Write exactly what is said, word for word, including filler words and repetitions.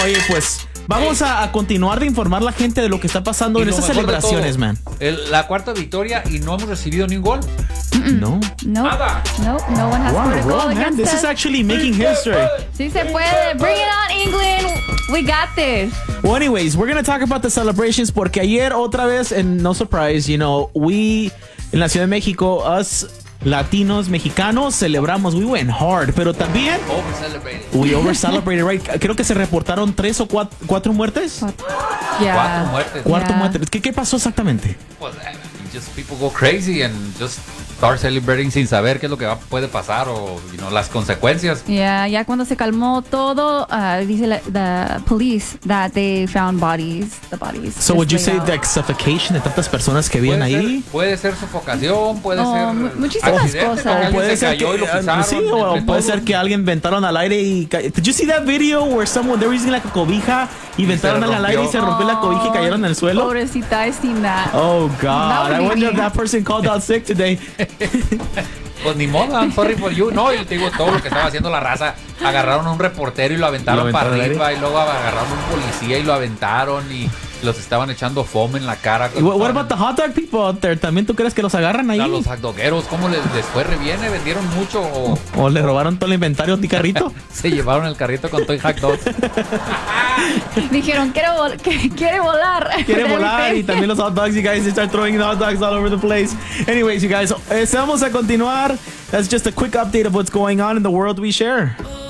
Oye, pues vamos a, a continuar de informar a la gente de lo que está pasando Y en lo estas mejor de celebraciones, todo, man. el- la cuarta victoria y no hemos recibido ni un gol. No. No, Nada. no, no one has Wow, scored a goal wow, man, against this us. is actually making history. Sí se puede. Bring it on, England. We got this. Well, anyways, we're going to talk about the celebrations porque ayer otra vez, and no surprise, you know, we, en la Ciudad de México, us latinos, mexicanos, celebramos, we went hard, pero también Over celebrated. we over celebrated, right? Creo que se reportaron tres o cuatro, cuatro muertes. Yeah. Cuatro muertes. Cuarto Yeah. muerte. ¿Qué, ¿Qué pasó exactamente? Pues, eh, just people go crazy and just start celebrating sin saber qué es lo que va, puede pasar o you know, las consecuencias. Yeah, ya cuando se calmó todo, uh, dice la, the police that they found bodies, the bodies. So just would you laid say out. like suffocation de tantas personas que viven Puede ahí? ser, puede ser sofocación, puede Oh, ser mu- muchísimas accidente, cosas. que O alguien Puede se ser cayó que, y lo ah, pisaron, sí, o entre puede todo. ser que alguien inventaron al aire y ca- Did you see that video where someone they were using like a cobija y inventaron se al aire y se rompió la cobija y cayeron en el suelo? Pobrecita, I seen that. Oh God! would I be wonder if me. that person called out sick today. Pues ni modo, I'm sorry for you. No, yo te digo todo lo que estaba haciendo la raza. Agarraron a un reportero y lo aventaron, Lo para aventaron al arriba. Y luego agarraron a un policía y lo aventaron. Y los estaban echando foam en la cara. What, what about the hot dog people out there? ¿También tú crees que los agarran ahí? A los hotdogueros, ¿cómo les, les fue re bien? ¿Eh? ¿Vendieron mucho o ¿O le robaron todo el inventario a ti carrito? se llevaron el carrito con todo y hot dogs? Dijeron, quiere, vol que- quiere volar. Quiere volar y Everything. también los hot dogs, you guys, they start throwing the hot dogs all over the place. Anyways, you guys, eh, vamos a continuar. That's just a quick update of what's going on in the world we share.